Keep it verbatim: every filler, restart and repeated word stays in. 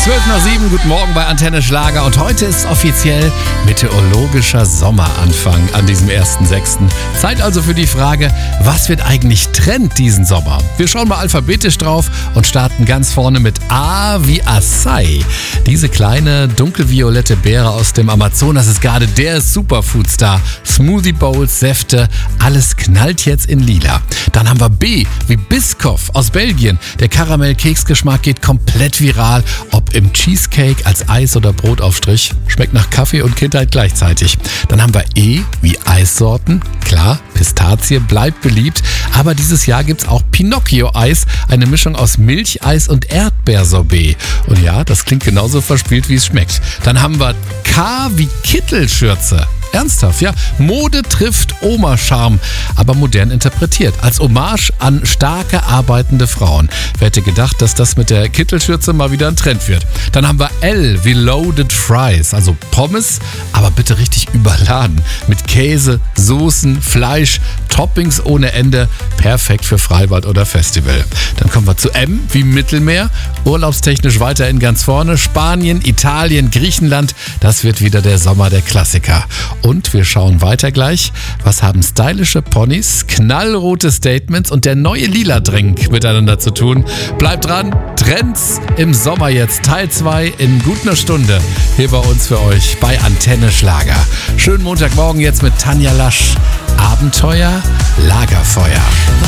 zwölf nach sieben, guten Morgen bei Antenne Schlager und heute ist offiziell meteorologischer Sommeranfang an diesem ersten sechsten Zeit also für die Frage, was wird eigentlich Trend diesen Sommer? Wir schauen mal alphabetisch drauf und starten ganz vorne mit A wie Acai. Diese kleine dunkelviolette Beere aus dem Amazonas ist gerade der Superfoodstar. Smoothie Bowls, Säfte, alles knallt jetzt in lila. Dann haben wir B wie Biscoff aus Belgien. Der Karamell-Keksgeschmack geht komplett viral, ob im Cheesecake, als Eis- oder Brotaufstrich. Schmeckt nach Kaffee und Kindheit gleichzeitig. Dann haben wir E wie Eissorten. Klar, Pistazie bleibt beliebt, aber dieses Jahr gibt's auch Pinocchio-Eis, eine Mischung aus Milcheis und Erdbeersorbet. Und ja, das klingt genauso verspielt, wie es schmeckt. Dann haben wir K wie Kittelschürze. Ernsthaft, ja. Mode trifft Oma-Charme, aber modern interpretiert. Als Hommage an starke, arbeitende Frauen. Wer hätte gedacht, dass das mit der Kittelschürze mal wieder ein Trend wird. Dann haben wir L wie Loaded Fries, also Pommes, aber bitte richtig überladen. Mit Käse, Soßen, Fleisch, Toppings ohne Ende. Perfekt für Freibad oder Festival. Dann kommen wir zu M wie Mittelmeer. Urlaubstechnisch weiterhin ganz vorne. Spanien, Italien, Griechenland. Das wird wieder der Sommer der Klassiker. Und wir schauen weiter gleich. Was haben stylische Ponys, knallrote Statements und der neue Lila-Drink miteinander zu tun? Bleibt dran, Trends im Sommer jetzt, Teil zwei in gut einer Stunde. Hier bei uns für euch bei Antenne Schlager. Schönen Montagmorgen jetzt mit Tanja Lasch. Abenteuer, Lagerfeuer.